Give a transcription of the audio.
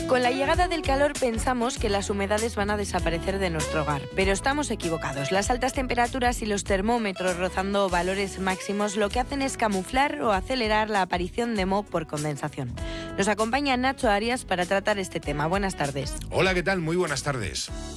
Con la llegada del calor pensamos que las humedades van a desaparecer de nuestro hogar, pero estamos equivocados. Las altas temperaturas y los termómetros rozando valores máximos lo que hacen es camuflar o acelerar la aparición de moho por condensación. Nos acompaña Nacho Arias para tratar este tema. Buenas tardes. Hola, ¿qué tal? Muy buenas tardes.